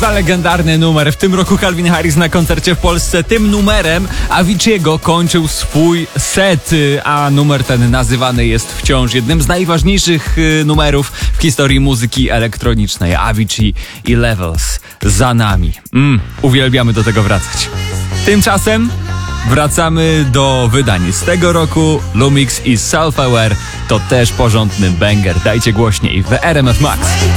za legendarny numer? W tym roku Calvin Harris na koncercie w Polsce tym numerem Avicii'ego kończył swój set, a numer ten nazywany jest wciąż jednym z najważniejszych numerów w historii muzyki elektronicznej. Avicii i Levels za nami. Uwielbiamy do tego wracać. Tymczasem wracamy do wydań z tego roku. Lumix i Self Aware to też porządny banger. Dajcie głośniej w RMF Max.